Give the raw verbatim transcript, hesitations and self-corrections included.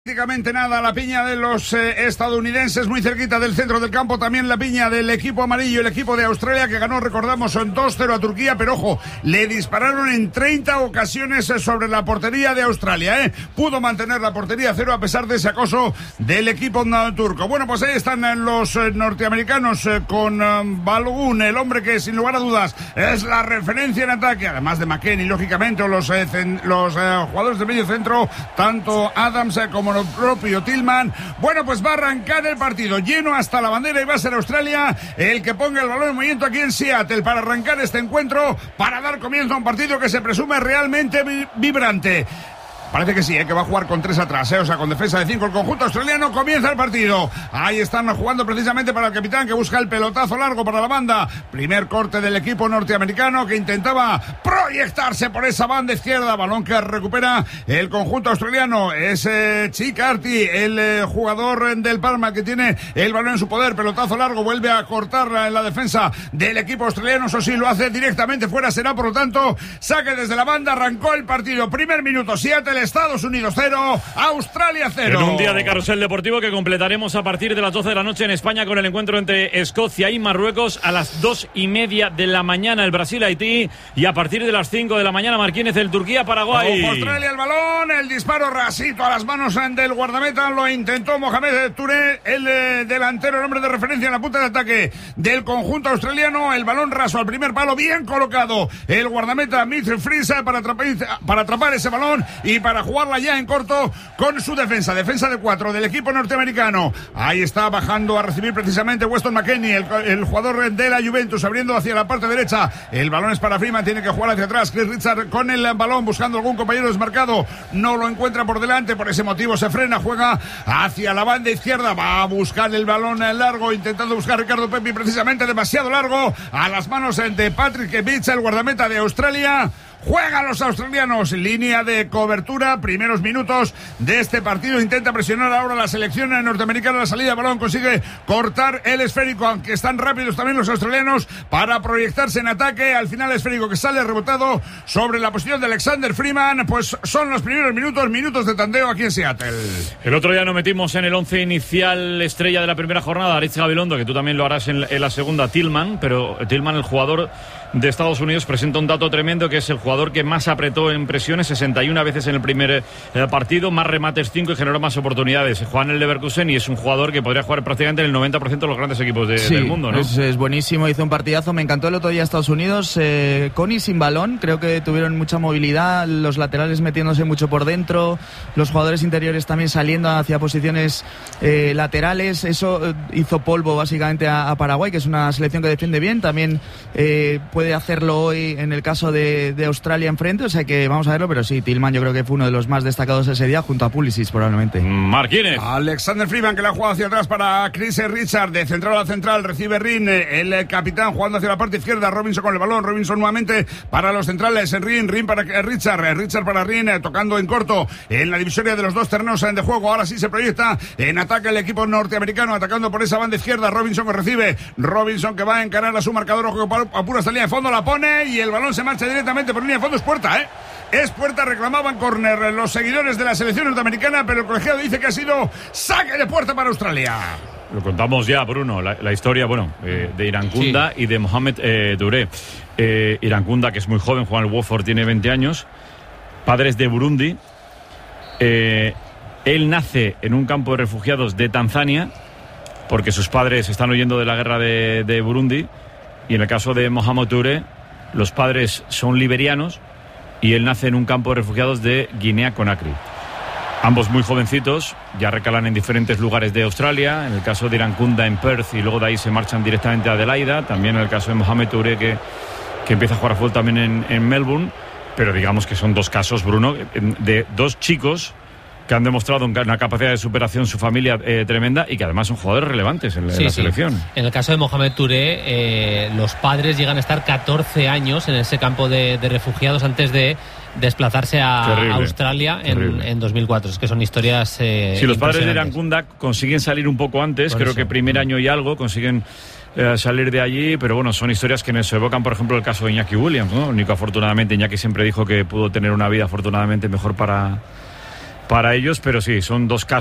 Prácticamente nada, la piña de los eh, estadounidenses muy cerquita del centro del campo, también la piña del equipo amarillo, el equipo de Australia que ganó, recordamos, en dos cero a Turquía, pero ojo, le dispararon en treinta ocasiones sobre la portería de Australia, ¿eh? Pudo mantener la portería cero a pesar de ese acoso del equipo turco. Bueno, pues ahí están los eh, norteamericanos eh, con eh, Balogun, el hombre que sin lugar a dudas es la referencia en ataque, además de McKennie, lógicamente, o los, eh, cen, los eh, jugadores de medio centro, tanto Adams eh, como el propio Tillman. Bueno, pues va a arrancar el partido lleno hasta la bandera y va a ser Australia el que ponga el balón en movimiento aquí en Seattle para arrancar este encuentro, para dar comienzo a un partido que se presume realmente vibrante. Parece que sí, ¿eh? Que va a jugar con tres atrás, ¿eh? O sea, con defensa de cinco el conjunto australiano. Comienza el partido. Ahí están jugando precisamente para el capitán que busca el pelotazo largo para la banda. Primer corte del equipo norteamericano que intentaba proyectarse por esa banda izquierda. Balón que recupera el conjunto australiano. Es eh, Chicarty, el eh, jugador del Parma que tiene el balón en su poder. Pelotazo largo, vuelve a cortarla en la defensa del equipo australiano. Eso sí, lo hace directamente fuera. Será, por lo tanto, saque desde la banda. Arrancó el partido. Primer minuto, Seattle, Estados Unidos cero, Australia cero. En un día de carrusel deportivo que completaremos a partir de las doce de la noche en España con el encuentro entre Escocia y Marruecos. A las dos y media de la mañana el Brasil-Haití y a partir de las cinco de la mañana Marquínez el Turquía-Paraguay. Australia el balón, el disparo rasito a las manos del guardameta, lo intentó Mohamed Touré, el eh, delantero, el hombre de referencia en la punta de ataque del conjunto australiano. El balón raso al primer palo, bien colocado el guardameta Mitchell Frisa para atrapar, para atrapar ese balón y para para jugarla ya en corto con su defensa, defensa de cuatro del equipo norteamericano. Ahí está bajando a recibir precisamente Weston McKennie, el, el jugador de la Juventus, abriendo hacia la parte derecha. El balón es para Freeman, tiene que jugar hacia atrás. Chris Richard con el balón buscando algún compañero desmarcado, no lo encuentra por delante, por ese motivo se frena, juega hacia la banda izquierda, va a buscar el balón largo, intentando buscar Ricardo Pepi, precisamente demasiado largo, a las manos de Patrick Beach, el guardameta de Australia. Juegan los australianos, línea de cobertura, primeros minutos de este partido, intenta presionar ahora la selección norteamericana, la salida de balón, consigue cortar el esférico, aunque están rápidos también los australianos para proyectarse en ataque, al final el esférico que sale rebotado sobre la posición de Alexander Freeman. Pues son los primeros minutos, minutos de tandeo aquí en Seattle. El otro día nos metimos en el once inicial estrella de la primera jornada, Aritz Gabilondo, que tú también lo harás en, en la segunda, Tillman, pero Tillman, el jugador de Estados Unidos, presenta un dato tremendo, que es el jugador que más apretó en presiones, sesenta y una veces en el primer eh, partido, más remates cinco y generó más oportunidades. Juega en el Leverkusen y es un jugador que podría jugar prácticamente en el noventa por ciento de los grandes equipos de, sí, del mundo, ¿no? Es, es buenísimo, hizo un partidazo, me encantó el otro día Estados Unidos, eh, con y sin balón, creo que tuvieron mucha movilidad, los laterales metiéndose mucho por dentro, los jugadores interiores también saliendo hacia posiciones eh, laterales, eso eh, hizo polvo básicamente a, a Paraguay, que es una selección que defiende bien, también eh, puede hacerlo hoy en el caso de, de Australia enfrente, o sea que vamos a verlo, pero sí, Tillman yo creo que fue uno de los más destacados ese día, junto a Pulisic probablemente. Marquínez. Alexander Freeman, que la ha jugado hacia atrás para Chris Richard, de central a central, recibe Rin, el capitán jugando hacia la parte izquierda, Robinson con el balón, Robinson nuevamente para los centrales, Rin, Rin para Richard, Richard para Rin, tocando en corto en la divisoria de los dos terrenos de juego. Ahora sí se proyecta en ataque el equipo norteamericano, atacando por esa banda izquierda, Robinson que recibe, Robinson que va a encarar a su marcador, ojo que apura esta línea de fondo, la pone y el balón se marcha directamente por línea de fondo. Es puerta, ¿eh? Es puerta, reclamaban córner los seguidores de la selección norteamericana, pero el colegiado dice que ha sido saque de puerta para Australia. Lo contamos ya, Bruno, la, la historia, bueno, eh, de Irankunda sí. y de Mohamed eh, Touré. Eh, Irankunda, que es muy joven, juega en el Watford, tiene veinte años, padres de Burundi. Eh, él nace en un campo de refugiados de Tanzania, porque sus padres están huyendo de la guerra de, de Burundi, y en el caso de Mohamed Touré, los padres son liberianos y él nace en un campo de refugiados de Guinea-Conakry. Ambos muy jovencitos, ya recalan en diferentes lugares de Australia, en el caso de Irankunda en Perth y luego de ahí se marchan directamente a Adelaida, también en el caso de Mohamed Touré que, que empieza a jugar a fútbol también en, en Melbourne, pero digamos que son dos casos, Bruno, de dos chicos que han demostrado una capacidad de superación su familia eh, tremenda y que además son jugadores relevantes en, sí, en la sí. selección. En el caso de Mohamed Touré, eh, los padres llegan a estar catorce años en ese campo de, de refugiados antes de desplazarse a terrible, Australia en, en dos mil cuatro. Es que son historias eh, sí, los padres de Irankunda consiguen salir un poco antes, por creo eso. que primer año y algo, consiguen eh, salir de allí, pero bueno, son historias que nos evocan, por ejemplo, el caso de Iñaki Williams, ¿no? Único, afortunadamente, Iñaki siempre dijo que pudo tener una vida afortunadamente mejor para para ellos, pero sí, son dos casos